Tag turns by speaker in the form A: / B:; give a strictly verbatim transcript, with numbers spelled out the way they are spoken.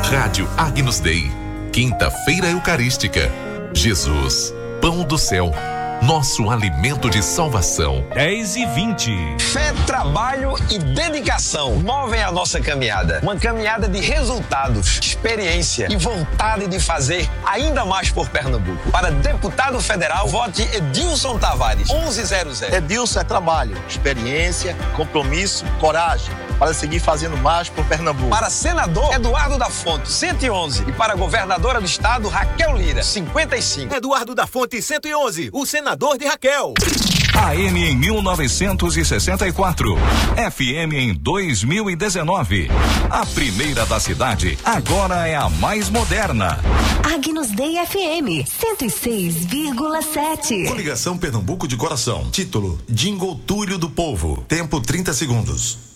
A: Rádio Agnus Dei, quinta-feira eucarística. Jesus, pão do céu, nosso alimento de salvação.
B: dez e vinte.
C: Fé, trabalho e dedicação movem a nossa caminhada. Uma caminhada de resultados, experiência e vontade de fazer ainda mais por Pernambuco. Para deputado federal, vote Edilson Tavares, onze zero zero.
D: Edilson é trabalho, experiência, compromisso, coragem para seguir fazendo mais por Pernambuco.
C: Para senador, Eduardo da Fonte, cento e onze. E para governadora do estado, Raquel Lira, cinquenta e cinco.
E: Eduardo da Fonte, cento e onze, o senador de Raquel.
B: A M em mil novecentos e sessenta e quatro, F M em dois mil e dezenove. A primeira da cidade, agora é a mais moderna.
F: Agnus Dei F M, cento e seis vírgula sete.
G: Coligação Pernambuco de Coração. Título: Jingle Túlio do Povo. Tempo trinta segundos.